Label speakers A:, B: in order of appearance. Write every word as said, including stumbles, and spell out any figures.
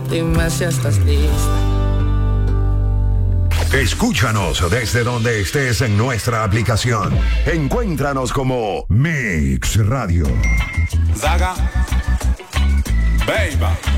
A: Dime si estás lista.
B: Escúchanos desde donde estés en nuestra aplicación. Encuéntranos como Mix Radio.
C: Zaga, Baby.